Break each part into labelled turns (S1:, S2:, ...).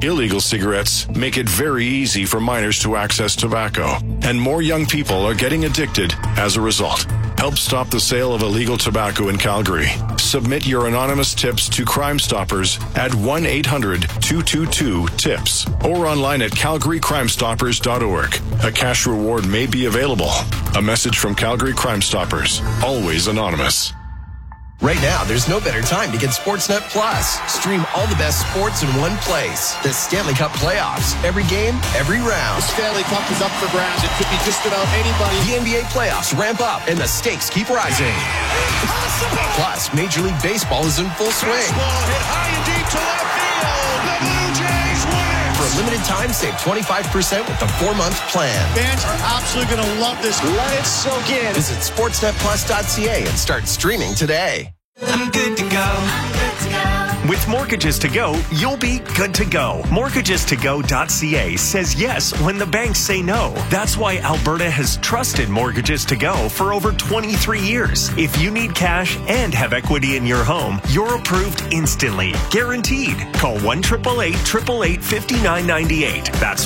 S1: Illegal cigarettes make it very easy for minors to access tobacco, and more young people are getting addicted as a result. Help stop the sale of illegal tobacco in Calgary. Submit your anonymous tips to Crime Stoppers at 1-800-222-TIPS or online at calgarycrimestoppers.org. A cash reward may be available. A message from Calgary Crime Stoppers. Always anonymous.
S2: Right now, there's no better time to get Sportsnet Plus. Stream all the best sports in one place. The Stanley Cup playoffs. Every game, every round.
S3: The Stanley Cup is up for grabs. It could be just about anybody.
S2: The NBA playoffs ramp up and the stakes keep rising.
S3: Impossible.
S2: Plus, Major League Baseball is in full swing.
S3: Baseball hit high and deep to left field. The Blue Jays win it.
S2: For a limited time, save 25% with the 4-month plan.
S3: Fans are absolutely going to love this. Let it soak in.
S2: Visit sportsnetplus.ca and start streaming today.
S4: I'm good to go. With Mortgages to Go, you'll be good to go. MortgagesToGo.ca says yes when the banks say no. That's why Alberta has trusted Mortgages to Go for over 23 years. If you need cash and have equity in your home, you're approved instantly. Guaranteed. Call 1-888-888-5998. That's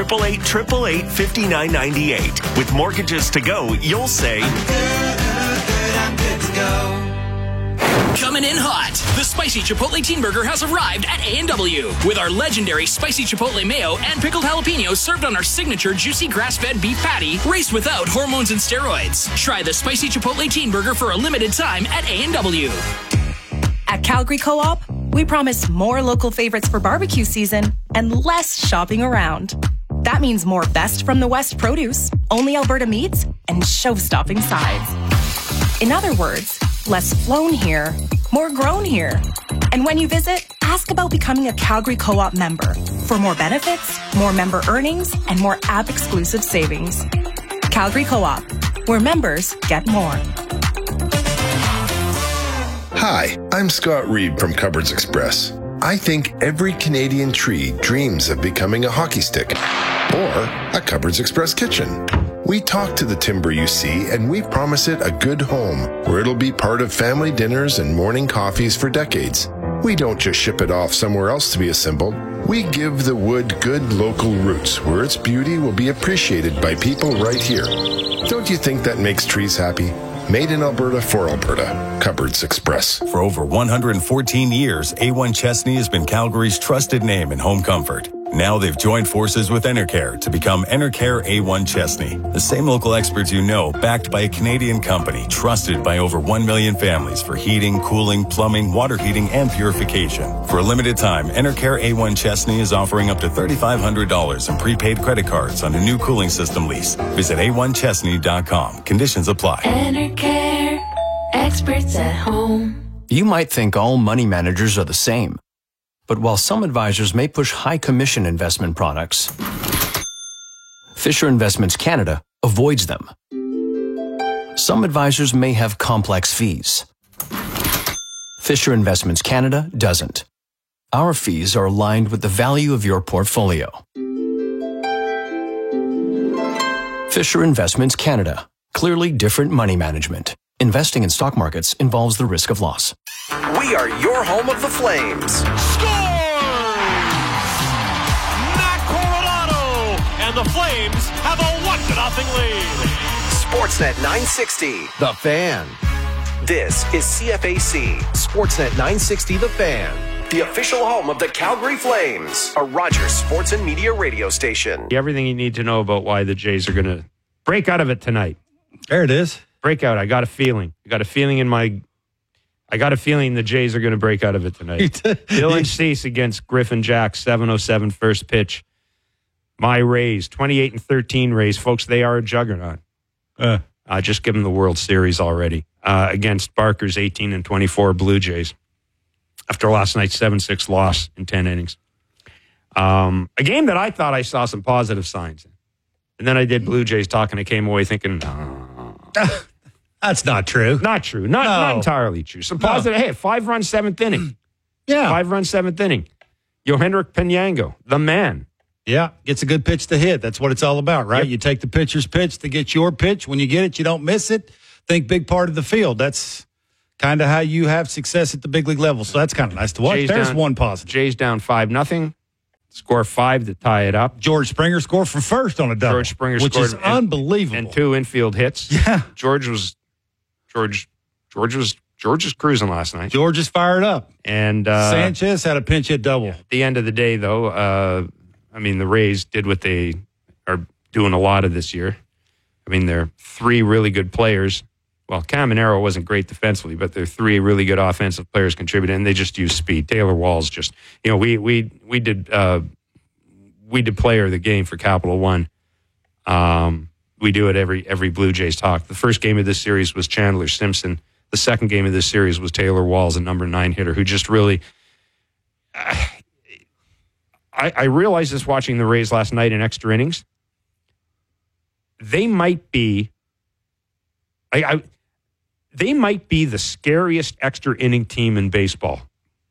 S4: 1-888-888-5998. With Mortgages to Go, you'll say, I'm good to go.
S5: Coming in hot, the Spicy Chipotle Teen Burger has arrived at A&W with our legendary Spicy Chipotle Mayo and pickled jalapenos served on our signature juicy grass-fed beef patty, raised without hormones and steroids. Try the Spicy Chipotle Teen Burger for a limited time at A&W.
S6: At Calgary Co-op, we promise more local favorites for barbecue season and less shopping around. That means more Best from the West produce, only Alberta meats, and show-stopping sides. In other words, less flown here, more grown here. And when you visit, ask about becoming a Calgary Co-op member for more benefits, more member earnings, and more app-exclusive savings. Calgary Co-op, where members get more.
S7: Hi, I'm Scott Reed from Cupboards Express. I think every Canadian tree dreams of becoming a hockey stick or a Cupboards Express kitchen. We talk to the timber you see, and we promise it a good home where it'll be part of family dinners and morning coffees for decades. We don't just ship it off somewhere else to be assembled. We give the wood good local roots where its beauty will be appreciated by people right here. Don't you think that makes trees happy? Made in Alberta for Alberta. Cupboards Express.
S8: For over 114 years, A1 Chesney has been Calgary's trusted name in home comfort. Now they've joined forces with Enercare to become Enercare A1 Chesney. The same local experts you know, backed by a Canadian company, trusted by over 1 million families for heating, cooling, plumbing, water heating, and purification. For a limited time, Enercare A1 Chesney is offering up to $3,500 in prepaid credit cards on a new cooling system lease. Visit a1chesney.com. Conditions apply.
S9: Enercare, experts at home.
S10: You might think all money managers are the same. But while some advisors may push high commission investment products, Fisher Investments Canada avoids them. Some advisors may have complex fees. Fisher Investments Canada doesn't. Our fees are aligned with the value of your portfolio. Fisher Investments Canada. Clearly different money management. Investing in stock markets involves the risk of loss.
S2: We are your home of the Flames.
S11: Matt Coronado! And the Flames have a 1-0 lead.
S2: Sportsnet 960.
S12: The Fan.
S2: This is CFAC. Sportsnet 960 The Fan. The official home of the Calgary Flames. A Rogers Sports and Media radio station.
S13: Everything you need to know about why the Jays are going to break out of it tonight.
S14: There it is.
S13: Break out. I got a feeling. I got a feeling the Jays are going to break out of it tonight. Dylan Cease against Griffin Jack, 7:07 first pitch. My Rays, 28-13 Rays. Folks, they are a juggernaut. Just give them the World Series already. Against Barker's 18-24 Blue Jays. After last night's 7-6 loss in 10 innings. A game that I thought I saw some positive signs in. And then I did Blue Jays talk, and I came away thinking,
S14: that's not true.
S13: Not true. Not entirely true. Some positive. Hey, 5-run 7th inning.
S14: Yeah.
S13: 5-run 7th inning. Yohendrick Penyango, the man.
S14: Yeah, gets a good pitch to hit. That's what it's all about, right? Yep. You take the pitcher's pitch to get your pitch. When you get it, you don't miss it. Think big part of the field. That's kind of how you have success at the big league level. So that's kind of nice to watch. There's one positive.
S13: Jays down 5-0. score 5 to tie it up.
S14: George Springer scored from first on a double.
S13: George Springer
S14: which
S13: scored
S14: is unbelievable.
S13: And 2 infield hits.
S14: Yeah.
S13: George was cruising last night.
S14: George is fired up.
S13: And
S14: Sanchez had a pinch hit double.
S13: At the end of the day, though, the Rays did what they are doing a lot of this year. I mean, they're 3 really good players. Well, Caminero wasn't great defensively, but they're 3 really good offensive players contributing, and they just use speed. Taylor Walls just, we did player of the game for Capital One. We do it every Blue Jays talk. The first game of this series was Chandler Simpson. The second game of this series was Taylor Walls, a number 9 hitter, who just really. I realized this watching the Rays last night in extra innings. They might be. They might be the scariest extra inning team in baseball.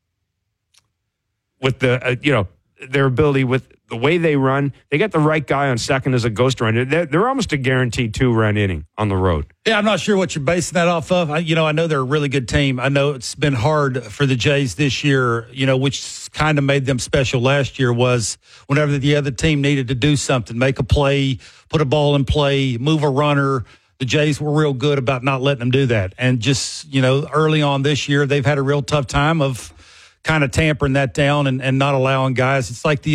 S13: With the their ability, with the way they run, they got the right guy on second as a ghost runner. They're almost a guaranteed 2-run inning on the road.
S14: Yeah, I'm not sure what you're basing that off of. I know they're a really good team. I know it's been hard for the Jays this year, which kind of made them special last year was whenever the other team needed to do something, make a play, put a ball in play, move a runner. The Jays were real good about not letting them do that. And just, early on this year, they've had a real tough time of kind of tampering that down and not allowing guys. It's like the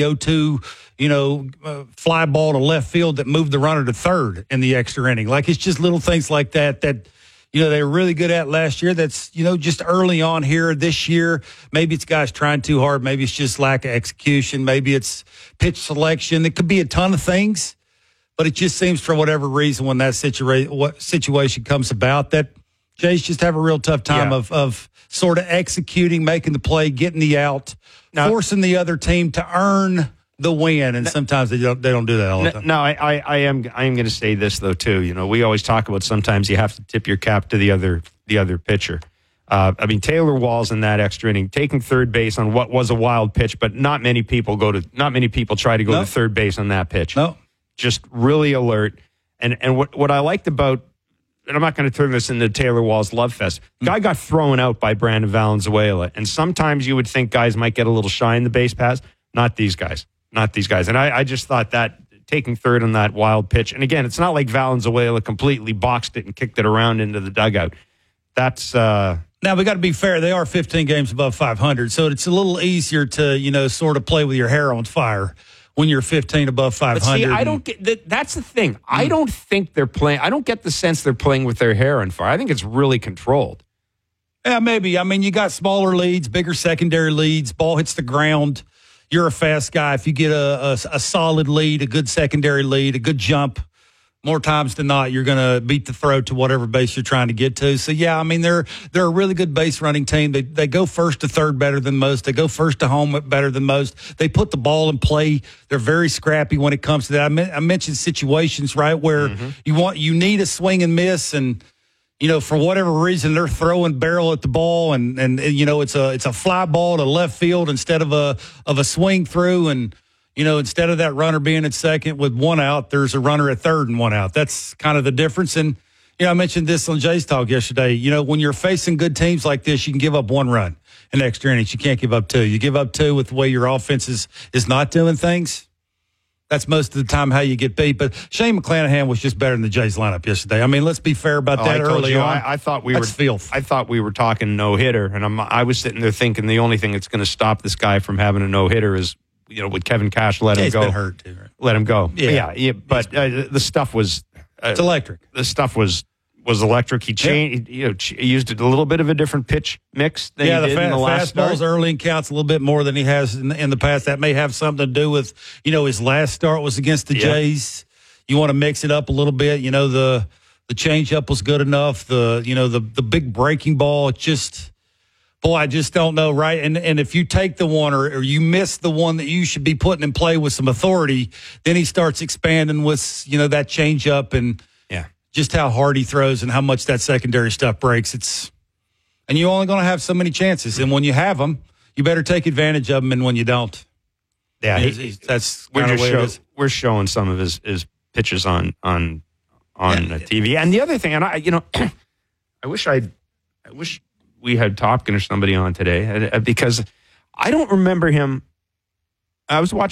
S14: 0-2, fly ball to left field that moved the runner to third in the extra inning. Like, it's just little things like that they were really good at last year. That's, just early on here this year. Maybe it's guys trying too hard. Maybe it's just lack of execution. Maybe it's pitch selection. It could be a ton of things. But it just seems for whatever reason when that situation comes about that Jays just have a real tough time of sort of executing, making the play, getting the out, forcing the other team to earn the win. And sometimes they don't do that all the time.
S13: No, I am going to say this though too. We always talk about sometimes you have to tip your cap to the other pitcher. Taylor Walls in that extra inning, taking third base on what was a wild pitch, but not many people try to go to third base on that pitch.
S14: No.
S13: Just really alert. And what I liked about, and I'm not going to turn this into Taylor Walls love fest, guy got thrown out by Brandon Valenzuela. And sometimes you would think guys might get a little shy in the base pass. Not these guys. And I just thought that taking third on that wild pitch, and again, it's not like Valenzuela completely boxed it and kicked it around into the dugout. That's...
S14: Now, we got to be fair. They are 15 games above 500, so it's a little easier to, sort of play with your hair on fire when you're 15 above 500.
S13: But see, I don't get that's the thing. I don't think they're playing. I don't get the sense they're playing with their hair on fire. I think it's really controlled.
S14: Yeah, maybe. You got smaller leads, bigger secondary leads. Ball hits the ground. You're a fast guy. If you get a solid lead, a good secondary lead, a good jump, more times than not, you're going to beat the throw to whatever base you're trying to get to. So, yeah, they're a really good base running team. They go first to third better than most. They go first to home better than most. They put the ball in play. They're very scrappy when it comes to that. I mentioned situations, right, where you need a swing and miss, and for whatever reason they're throwing barrel at the ball, and it's a fly ball to left field instead of a swing through, and instead of that runner being at second with 1 out, there's a runner at third and 1 out. That's kind of the difference. And, I mentioned this on Jay's Talk yesterday. When you're facing good teams like this, you can give up 1 run in extra innings. You can't give up 2. You give up 2 with the way your offense is not doing things. That's most of the time how you get beat. But Shane McClanahan was just better than the Jays lineup yesterday. Let's be fair about that early on.
S13: I thought we
S14: That's
S13: were
S14: filth.
S13: I thought we were talking no-hitter, and I was sitting there thinking the only thing that's going to stop this guy from having a no-hitter is with Kevin Cash, let him go.
S14: He's been hurt too, right?
S13: Let him go. Yeah. But the stuff was
S14: it's electric.
S13: The stuff was electric. He changed. He used a little bit of a different pitch mix than he did in the last
S14: fastballs
S13: start.
S14: early and counts a little bit more than he has in the past. That may have something to do with his last start was against the Jays. You want to mix it up a little bit. The changeup was good enough. The big breaking ball. It just. Boy, I just don't know, right? And if you take the one or you miss the one that you should be putting in play with some authority, then he starts expanding with, that changeup and just how hard he throws and how much that secondary stuff breaks. And you're only going to have so many chances. And when you have them, you better take advantage of them. And when you don't, that's kind of the way it is.
S13: We're showing some of his pitches on TV. And the other thing, and I wish we had Topkin or somebody on today because I don't remember him. I was watching